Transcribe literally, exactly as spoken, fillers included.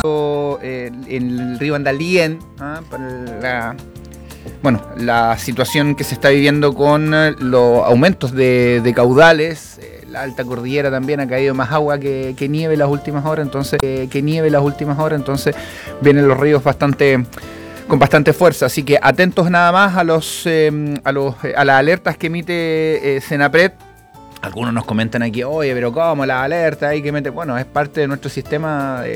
eh, en el río Andalién, ¿ah? Para la, bueno, la situación que se está viviendo con eh, los aumentos de, de caudales. Eh, la alta cordillera también ha caído más agua que, que nieve las últimas horas, entonces eh, que nieve las últimas horas, entonces vienen los ríos bastante con bastante fuerza, así que atentos nada más a los eh, a los a las alertas que emite eh, Senapred. Algunos nos comentan aquí, oye, pero ¿cómo las alertas hay que meter? Bueno, es parte de nuestro sistema de